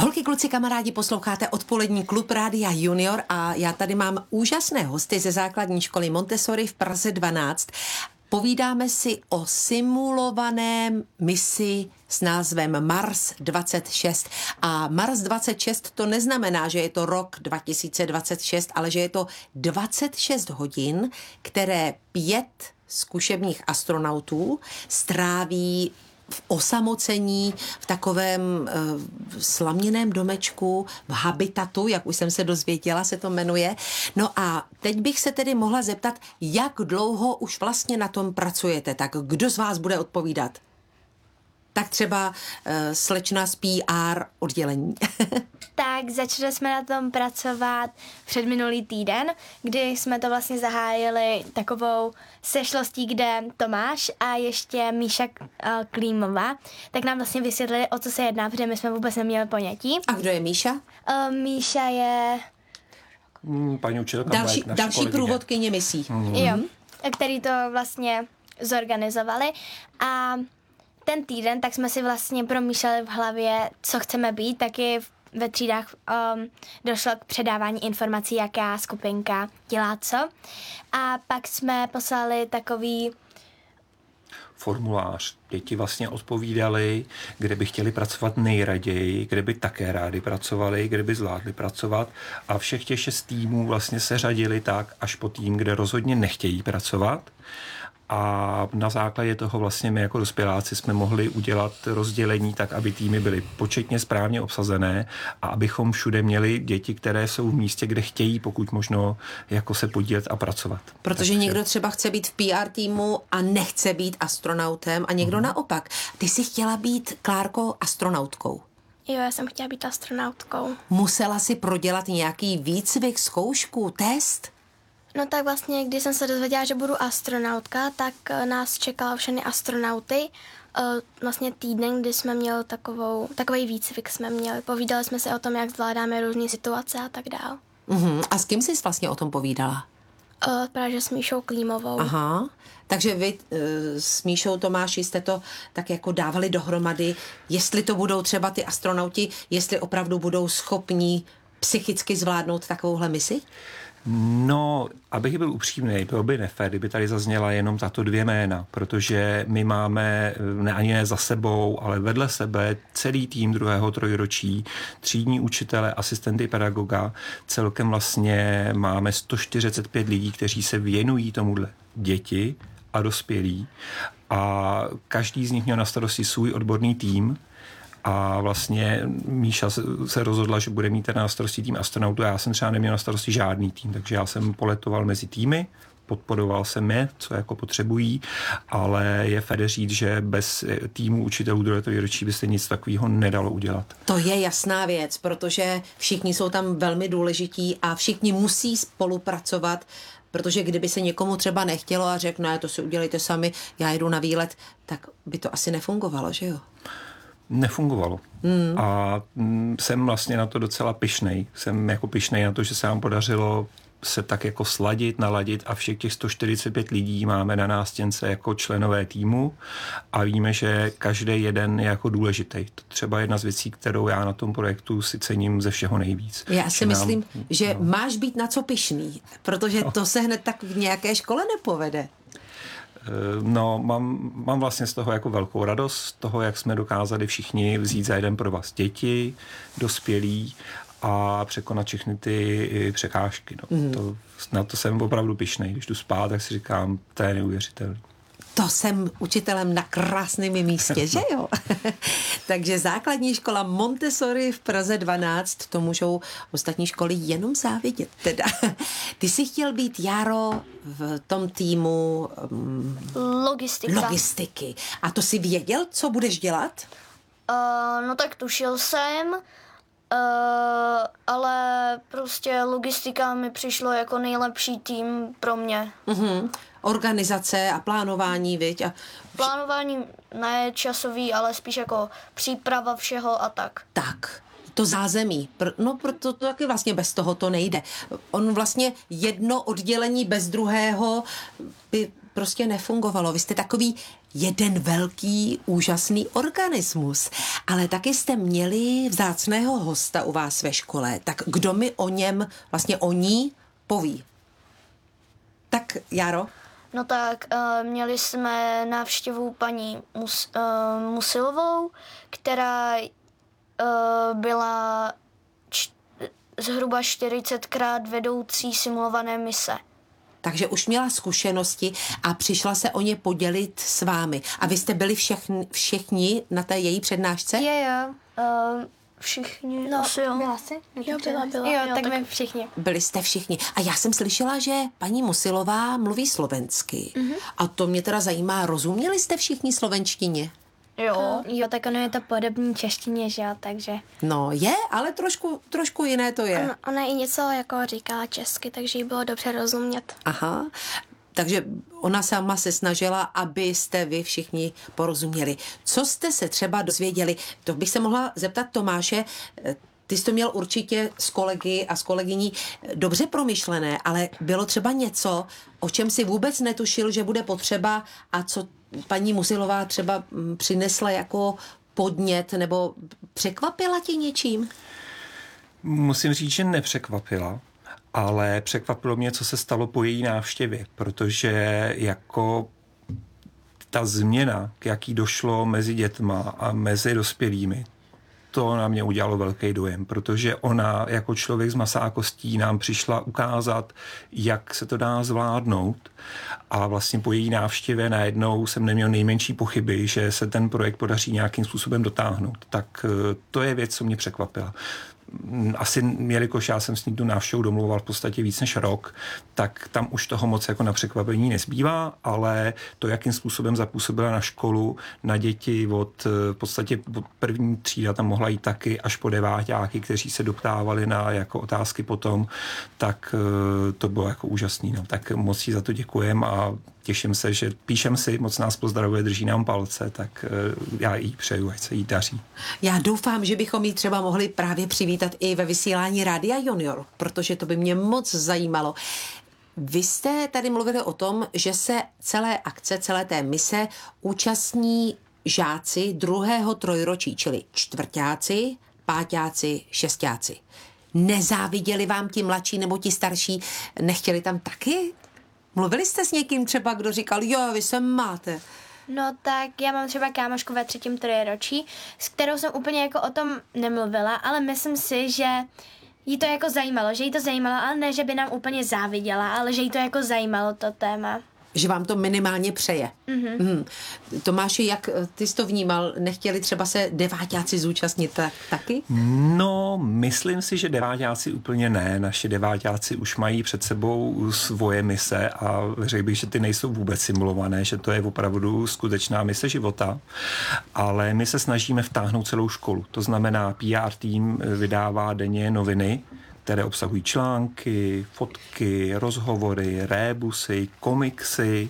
Holky, kluci, kamarádi, posloucháte odpolední klub Rádia Junior a já tady mám úžasné hosty ze základní školy Montessori v Praze 12. Povídáme si o simulovaném misi s názvem Mars 26. A Mars 26 to neznamená, že je to rok 2026, ale že je to 26 hodin, které 5 zkušebních astronautů stráví v osamocení, v takovém slaměném domečku, v habitatu, jak už jsem se dozvěděla, se to jmenuje. No a teď bych se tedy mohla zeptat, jak dlouho už vlastně na tom pracujete, tak kdo z vás bude odpovídat? Tak třeba slečna z PR oddělení. Tak začali jsme na tom pracovat předminulý týden, kdy jsme to vlastně zahájili takovou sešlostí, kde Tomáš a ještě Míša Klímová, tak nám vlastně vysvětlili, o co se jedná, protože my jsme vůbec neměli ponětí. A kdo je Míša? Míša je... Paní učitelka. Další průvodkyně misí. Jo, který to vlastně zorganizovali a ten týden, tak jsme si vlastně promýšleli v hlavě, co chceme být, taky ve třídách došlo k předávání informací, jaká skupinka dělá co. A pak jsme poslali takový formulář. Děti vlastně odpovídali, kde by chtěli pracovat nejraději, kde by také rádi pracovali, kde by zvládli pracovat a všech těch 6 týmů vlastně se řadili tak až po tým, kde rozhodně nechtějí pracovat. A na základě toho vlastně my jako dospěláci jsme mohli udělat rozdělení tak, aby týmy byly početně správně obsazené a abychom všude měli děti, které jsou v místě, kde chtějí pokud možno jako se podílet a pracovat. Protože někdo třeba chce být v PR týmu a nechce být astronautem a někdo naopak. Ty jsi chtěla být, Klárko, astronautkou. Jo, já jsem chtěla být astronautkou. Musela si prodělat nějaký výcvik, zkoušku, test? No tak vlastně, když jsem se dozvěděla, že budu astronautka, tak nás čekala všechny astronauty. Vlastně týden, kdy jsme měli takový výcvik jsme měli. Povídali jsme si o tom, jak zvládáme různé situace a tak dál. A s kým jsi vlastně o tom povídala? Právě s Míšou Klímovou. Aha, takže vy s Míšou Tomáši jste to tak jako dávali dohromady, jestli to budou třeba ty astronauti, jestli opravdu budou schopní psychicky zvládnout takovouhle misi? No, abych byl upřímný, bylo by nefér, kdyby tady zazněla jenom tato 2 jména, protože my máme ani ne za sebou, ale vedle sebe celý tým 2. trojročí, třídní učitele, asistenty pedagoga, celkem vlastně máme 145 lidí, kteří se věnují tomuhle, děti a dospělí a každý z nich měl na starosti svůj odborný tým. A vlastně Míša se rozhodla, že bude mít na starosti tým astronautů. Já jsem třeba neměl na starosti žádný tým, takže já jsem poletoval mezi týmy, podporoval jsem je, co jako potřebují, ale je fér říct, že bez týmu učitelů 2. výročí by se nic takového nedalo udělat. To je jasná věc, protože všichni jsou tam velmi důležití a všichni musí spolupracovat, protože kdyby se někomu třeba nechtělo a řekl, ne, to si udělejte sami, já jdu na výlet, tak by to asi nefungovalo, že jo? Nefungovalo. A jsem vlastně na to docela pyšnej. Jsem jako pyšnej na to, že se nám podařilo se tak jako sladit, naladit a všech těch 145 lidí máme na nástěnce jako členové týmu a víme, že každý jeden je jako důležitý. To třeba jedna z věcí, kterou já na tom projektu si cením ze všeho nejvíc. Já si myslím, že máš být na co pyšný, protože to se hned tak v nějaké škole nepovede. No, mám vlastně z toho jako velkou radost, z toho, jak jsme dokázali všichni vzít za jeden provaz děti, dospělí a překonat všechny ty překážky. No. Na to jsem opravdu pyšnej. Když jdu spát, tak si říkám, to je neuvěřitelné. To jsem učitelem na krásném místě, že jo? Takže základní škola Montessori v Praze 12, to můžou ostatní školy jenom závidět. Teda. Ty jsi chtěl být, Jaro, v tom týmu logistiky. A to jsi věděl, co budeš dělat? No tak tušil jsem, ale prostě logistika mi přišlo jako nejlepší tým pro mě. Organizace a plánování, viď? Plánování ne časový, ale spíš jako příprava všeho a tak. Tak, to zázemí. No, proto to taky vlastně bez toho to nejde. On vlastně jedno oddělení bez druhého by prostě nefungovalo. Vy jste takový jeden velký úžasný organismus. Ale taky jste měli vzácného hosta u vás ve škole. Tak kdo mi o něm, vlastně o ní poví? Tak Járo? No tak měli jsme návštěvu paní Musilovou, která byla zhruba 40krát vedoucí simulované mise. Takže už měla zkušenosti a přišla se o ně podělit s vámi. A vy jste byli všichni na té její přednášce? Jo. Všichni? No, asi jo. byla jsi? Jo, byla. Jo, tak my všichni. Byli jste všichni. A já jsem slyšela, že paní Musilová mluví slovensky. A to mě teda zajímá, rozuměli jste všichni slovenštině? Jo, tak ono je to podobný češtině, že jo, takže. No je, ale trošku jiné to je. Ona i něco jako říkala česky, takže jí bylo dobře rozumět. Aha, takže ona sama se snažila, abyste vy všichni porozuměli. Co jste se třeba dozvěděli? To bych se mohla zeptat Tomáše. Ty jsi to měl určitě s kolegy a s kolegyní dobře promyšlené, ale bylo třeba něco, o čem si vůbec netušil, že bude potřeba a co paní Musilová třeba přinesla jako podnět nebo překvapila tě něčím? Musím říct, že nepřekvapila, ale překvapilo mě, co se stalo po její návštěvě, protože jako ta změna, k jaký došlo mezi dětma a mezi dospělými, to na mě udělalo velký dojem, protože ona jako člověk z masa a kostí nám přišla ukázat, jak se to dá zvládnout a vlastně po její návštěvě najednou jsem neměl nejmenší pochyby, že se ten projekt podaří nějakým způsobem dotáhnout. Tak to je věc, co mě překvapila. Asi, jelikož já jsem s ní tu návštěvu domluval v podstatě víc než rok, tak tam už toho moc jako na překvapení nezbývá, ale to, jakým způsobem zapůsobila na školu, na děti od v podstatě od první třída tam mohla jít taky až po deváťáky, kteří se doptávali na jako otázky potom, tak to bylo jako úžasný. No. Tak moc jí za to děkujem a těším se, že píšem si, moc nás pozdravuje, drží nám palce, tak já jí přeju, ať se jí daří. Já doufám, že bychom ji třeba mohli právě přivítat i ve vysílání Rádia Junior, protože to by mě moc zajímalo. Vy jste tady mluvili o tom, že se celé akce, celé té mise účastní žáci druhého trojročí, čili čtvrťáci, páťáci, šestáci. Nezáviděli vám ti mladší nebo ti starší? Nechtěli tam taky? Mluvili jste s někým třeba, kdo říkal, jo, vy se máte? No tak já mám třeba kámošku ve 3. trojročí, s kterou jsem úplně jako o tom nemluvila, ale myslím si, že jí to jako zajímalo, ale ne, že by nám úplně záviděla, ale že jí to jako zajímalo to téma. Že vám to minimálně přeje. Tomáši, jak ty jsi to vnímal? Nechtěli třeba se deváťáci zúčastnit taky? No, myslím si, že deváťáci úplně ne. Naši deváťáci už mají před sebou svoje mise a řekl bych, že ty nejsou vůbec simulované, že to je opravdu skutečná mise života. Ale my se snažíme vtáhnout celou školu. To znamená, PR tým vydává denně noviny, které obsahují články, fotky, rozhovory, rébusy, komiksy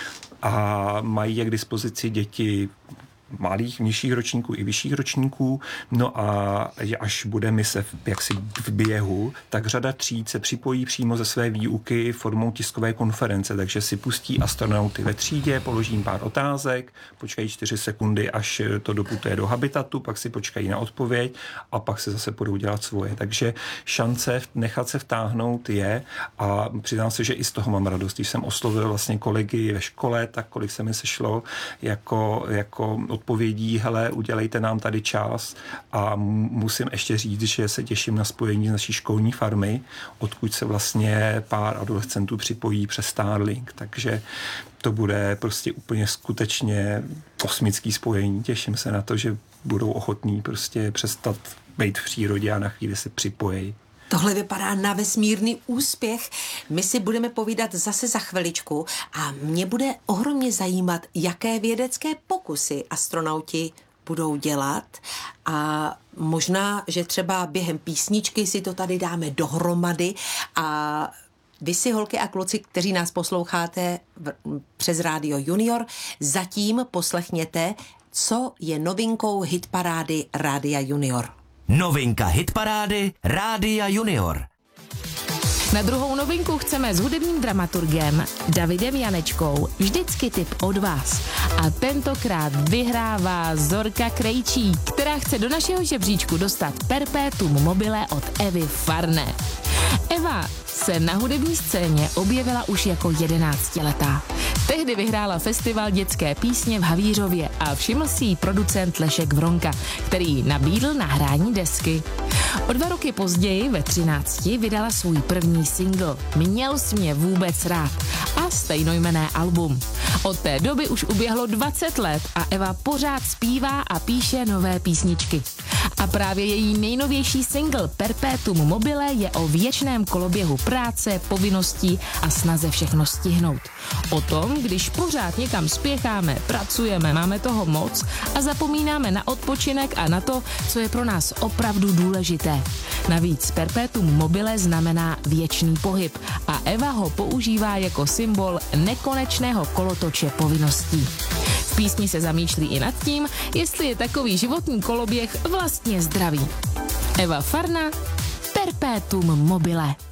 a mají je k dispozici děti malých, nižších ročníků i vyšších ročníků. No a až bude mise jaksi v běhu, tak řada tříd se připojí přímo ze své výuky formou tiskové konference, takže si pustí astronauty ve třídě, položí jim pár otázek, počkají 4 sekundy, až to doputuje do habitatu, pak si počkají na odpověď a pak se zase budou dělat svoje. Takže šance nechat se vtáhnout je a přiznám se, že i z toho mám radost. Když jsem oslovil vlastně kolegy ve škole, tak kolik se mi sešlo jako odpovědí, hele, udělejte nám tady čas a musím ještě říct, že se těším na spojení z naší školní farmy, odkud se vlastně pár adolescentů připojí přes Starlink, takže to bude prostě úplně skutečně kosmický spojení. Těším se na to, že budou ochotní prostě přestat být v přírodě a na chvíli se připojí. Tohle vypadá na vesmírný úspěch. My si budeme povídat zase za chviličku a mě bude ohromně zajímat, jaké vědecké pokusy astronauti budou dělat a možná, že třeba během písničky si to tady dáme dohromady a vy si, holky a kluci, kteří nás posloucháte přes Rádio Junior, zatím poslechněte, co je novinkou hitparády Rádia Junior. Novinka hitparády Rádia Junior. Na druhou novinku chceme s hudebním dramaturgem Davidem Janečkou vždycky tip od vás. A tentokrát vyhrává Zorka Krejčí, která chce do našeho žebříčku dostat Perpetuum mobile od Evy Farné. Eva se na hudební scéně objevila už jako 11letá. Tehdy vyhrála festival dětské písně v Havířově a všiml si jí producent Lešek Vronka, který nabídl nahrání desky. O 2 roky později, ve 13, vydala svůj první single Měl jsi mě vůbec rád a stejnojmenné album. Od té doby už uběhlo 20 let a Eva pořád zpívá a píše nové písničky. A právě její nejnovější single Perpetuum mobile je o věčném koloběhu práce, povinností a snaze všechno stihnout. O tom, když pořád někam spěcháme, pracujeme, máme toho moc a zapomínáme na odpočinek a na to, co je pro nás opravdu důležité. Navíc Perpetuum mobile znamená věčný pohyb a Eva ho používá jako symbol nekonečného kolotoče povinností. V písni se zamýšlí i nad tím, jestli je takový životní koloběh vlastně zdravý. Eva Farna, Perpetuum mobile.